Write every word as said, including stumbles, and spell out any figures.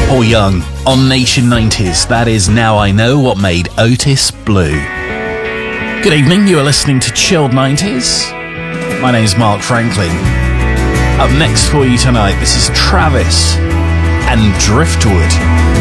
Paul Young on Nation nineties. That is Now I Know What Made Otis Blue. Good evening, you are listening to Chilled nineties. My name's Mark Franklin. Up next for you tonight, this is Travis and Driftwood.